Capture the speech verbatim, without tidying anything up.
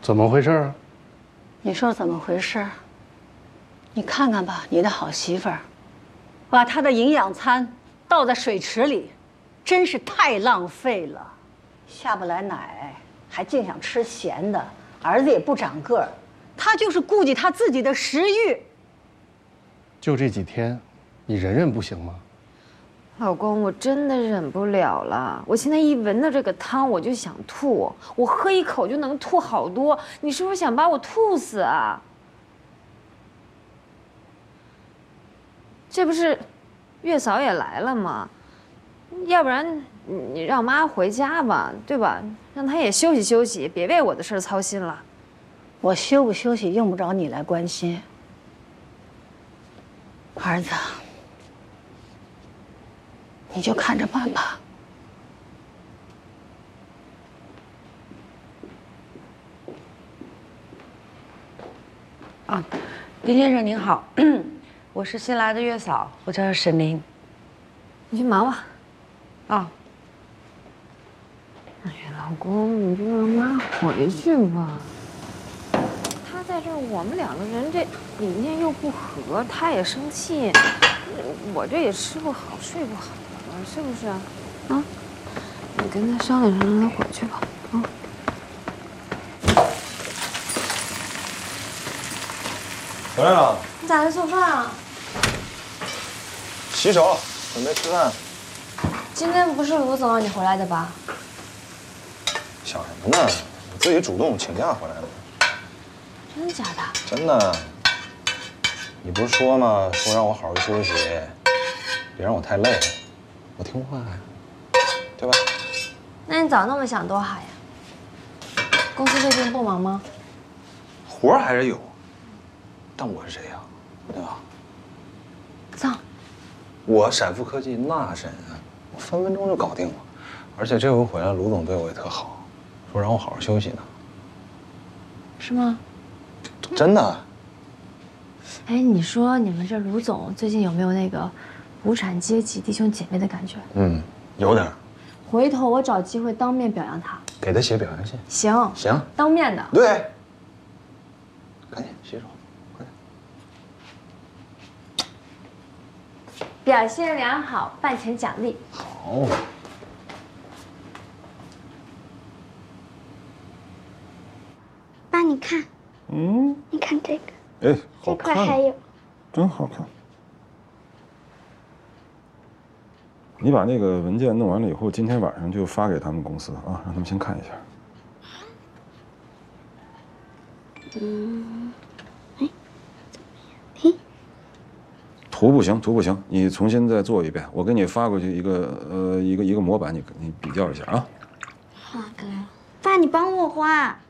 怎么回事啊？ 你说怎么回事？你看看吧，你的好媳妇儿，把她的营养餐倒在水池里，真是太浪费了。下不来奶，还净想吃咸的，儿子也不长个儿，她就是顾及她自己的食欲。 就这几天，你忍忍不行吗？ 老公，我真的忍不了了。我现在一闻到这个汤，我就想吐。我喝一口就能吐好多。你是不是想把我吐死啊？这不是月嫂也来了吗？要不然你让妈回家吧，对吧？让她也休息休息，别为我的事儿操心了。 我休不休息用不着你来关心，儿子。你就看着办吧。 啊，林先生您好，我是新来的月嫂，我叫沈林。 你去忙吧。 啊。 哎呀，老公，你就让妈回去吧。她在这儿，我们两个人这理念又不合，她也生气，我这也吃不好，睡不好。是不是啊？啊，你跟他商量商量，让他回去吧。啊。 回来了。 你咋还做饭啊？ 洗手，准备吃饭。 今天不是卢总让你回来的吧？ 想什么呢？我自己主动请假回来的。 真的假的？ 真的。你不是说吗？说让我好好休息，别让我太累。我听话呀，对吧？ 那你早那么想多好呀。公司最近不忙吗？ 活儿还是有，但我是谁呀？对吧？ 脏。 我闪富科技那神啊，我分分钟就搞定了。而且这回回来，卢总对我也特好，说让我好好休息呢。 是吗？ 真的。 哎，你说你们这卢总最近有没有那个无产阶级弟兄姐妹的感觉？ 嗯，有点。 回头我找机会当面表扬他， 给他写表扬信。 行行， 当面的。 对。赶紧洗手，快点。 表现良好，饭前奖励。 好。 爸，你看， 嗯， 你看这个， 哎， 这好看， 块还有， 真好看。你把那个文件弄完了以后，今天晚上就发给他们公司啊，让他们先看一下。 嗯，哎，怎么样？嘿， 图不行，图不行，你重新再做一遍。我给你发过去一个呃一个一个模板，你你比较一下啊。 好的。爸，你帮我画。